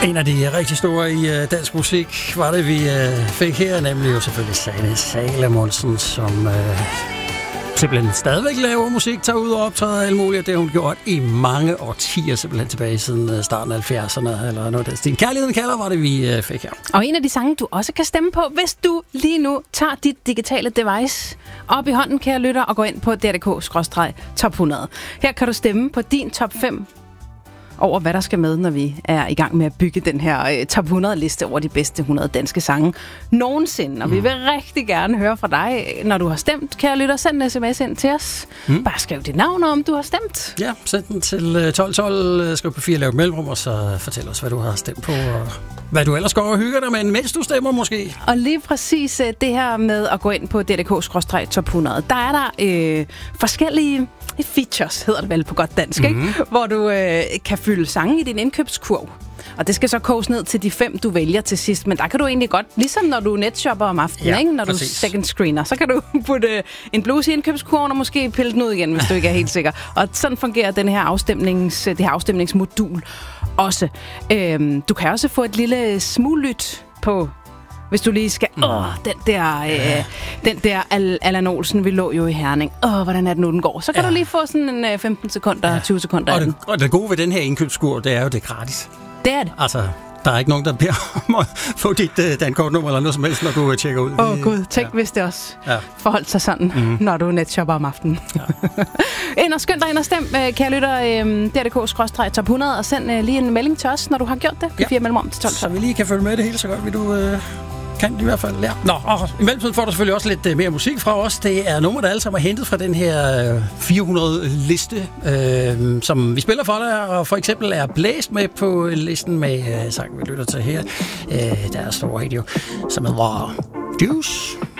En af de rigtig store i dansk musik var det, vi fik her, nemlig jo selvfølgelig Sanne Salomonsen, som simpelthen stadigvæk laver musik, tager ud og optræder alt muligt. Det har hun gjort i mange årtier, simpelthen tilbage siden starten af 70'erne, eller noget af den. Kærligheden kalder var det, vi fik her. Og en af de sange, du også kan stemme på, hvis du lige nu tager dit digitale device op i hånden, kære lytter, og går ind på drdk/top 100. Her kan du stemme på din top 5 over, hvad der skal med, når vi er i gang med at bygge den her top 100-liste over de bedste 100 danske sange nogensinde. Og vi vil rigtig gerne høre fra dig, når du har stemt. Kære lytter, send en sms ind til os. Bare skriv dit navn, om du har stemt. Ja, send den til 1212, skriv på 4, lav mellemrum, og så fortæl os, hvad du har stemt på, og hvad du ellers går og hygger dig med, mens du stemmer måske. Og lige præcis det her med at gå ind på drdk/top 100, der er der forskellige features, hedder det vel på godt dansk, ikke? Hvor du kan fylde sange i din indkøbskurv. Og det skal så koges ned til de 5, du vælger til sidst. Men der kan du egentlig godt, ligesom når du netshopper om aftenen, ikke? Når præcis. Du second screener, så kan du putte en bluse i indkøbskurven og måske pille den ud igen, hvis du ikke er helt sikker. Og sådan fungerer det her afstemningsmodul også. Du kan også få et lille smuglyt på, hvis du lige skal, den der Allan Olsen, vi lå jo i Herning. Hvordan er det nu, den går? Så kan du lige få sådan en 15 sekunder, 20 sekunder af den. Og det gode ved den her indkøbskur, det er jo, det er gratis. Det er det. Altså, der er ikke nogen, der beder om at få dit dankortnummer eller noget som helst, når du tjekker ud. Gud, tænk hvis det også forholdt sig sådan, når du netshopper om aftenen. Ja. Ind og skynd dig ind og stem, kære lytter, drdk/top 100, og send lige en melding til os, når du har gjort det. Ja. 4 mellemrum til 12. Så vi lige kan følge med det hele, så godt vil du kan i hvert fald. Ja. Nå, og i mellemtiden får du selvfølgelig også lidt mere musik fra os. Det er numre, der alle sammen er hentet fra den her 400-liste, som vi spiller for dig, og for eksempel er blæst med på listen med sangen, vi lytter til her. Der står radio, som hedder Juice.